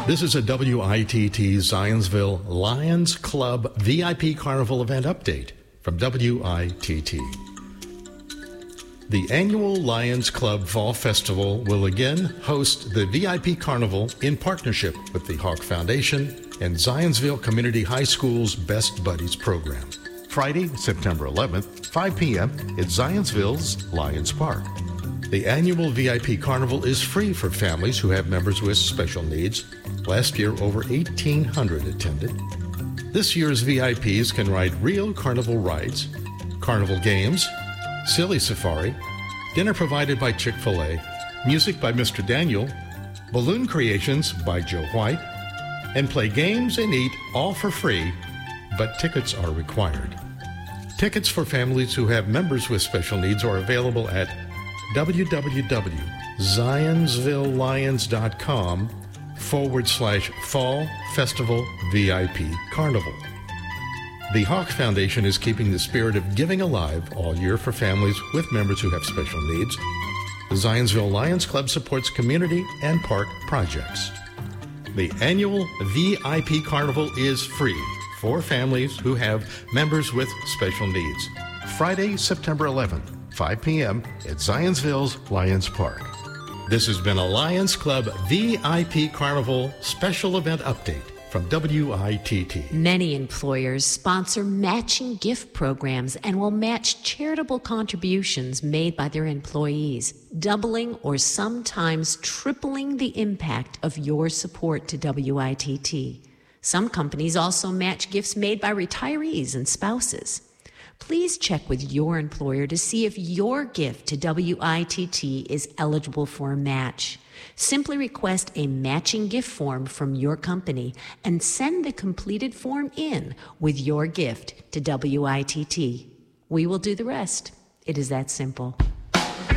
This is a WITT Zionsville Lions Club VIP Carnival event update from WITT. The annual Lions Club Fall Festival will again host the VIP Carnival in partnership with the Hawk Foundation and Zionsville Community High School's Best Buddies program. Friday, September 11th, 5 p.m. at Zionsville's Lions Park. The annual VIP Carnival is free for families who have members with special needs. Last year, over 1,800 attended. This year's VIPs can ride real carnival rides, carnival games, silly safari, dinner provided by Chick-fil-A, music by Mr. Daniel, balloon creations by Joe White, and play games and eat all for free, but tickets are required. Tickets for families who have members with special needs are available at www.zionsvillelions.com/Fall Festival VIP Carnival. The Hawk Foundation is keeping the spirit of giving alive all year for families with members who have special needs. The Zionsville Lions Club supports community and park projects. The annual VIP Carnival is free for families who have members with special needs. Friday, September 11th, 5 p.m. at Zionsville's Lions Park. This has been a Lions Club VIP Carnival special event update from WITT. Many employers sponsor matching gift programs and will match charitable contributions made by their employees, doubling or sometimes tripling the impact of your support to WITT. Some companies also match gifts made by retirees and spouses. Please check with your employer to see if your gift to WITT is eligible for a match. Simply request a matching gift form from your company and send the completed form in with your gift to WITT. We will do the rest. It is that simple.